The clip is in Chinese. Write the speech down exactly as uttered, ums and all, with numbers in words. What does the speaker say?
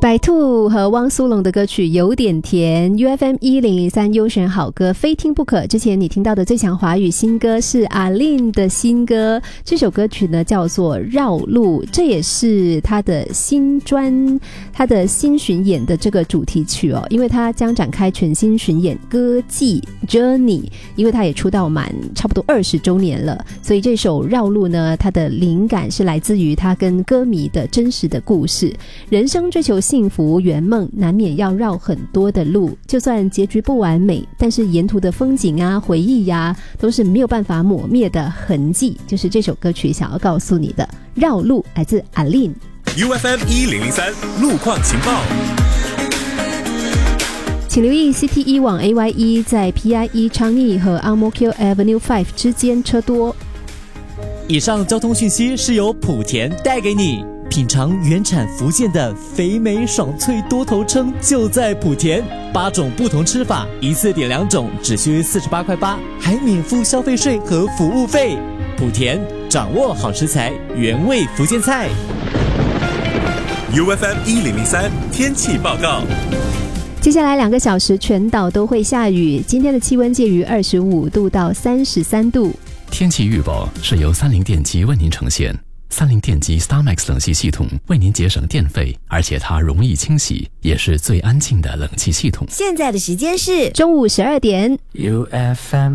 白兔和汪苏泷的歌曲有点甜 U F M 一零零三优选好歌非听不可。之前你听到的最强华语新歌是阿令的新歌，这首歌曲呢叫做绕路，这也是他的新专他的新巡演的这个主题曲哦，因为他将展开全新巡演歌季 Journey， 因为他也出道满差不多二十周年了，所以这首绕路呢，它的灵感是来自于他跟歌迷的真实的故事。人生追求幸福圆梦，难免要绕很多的路，就算结局不完美，但是沿途的风景啊回忆啊都是没有办法抹灭的痕迹，就是这首歌曲想要告诉你的绕路，来自阿令。 U F M 一零零三路况情报， 请留意 C T 一 往 A Y 一 在 P I E 昌邑和 Ang Mo Kio Avenue 五之间车多。 以上交通讯息是由莆田带给你。品尝原产福建的肥美爽脆多头称就在莆田，八种不同吃法，一次点两种，只需四十八块八，还免付消费税和服务费。莆田掌握好食材，原味福建菜。 U F M 一零零三天气报告。 接下来两个小时全岛都会下雨，今天的气温介于二十五度到三十三度。 天气预报是由三菱电机为您呈现。三菱电机 StarMax 冷气系统为您节省电费，而且它容易清洗，也是最安静的冷气系统。 现在的时间是中午十二点。 U F M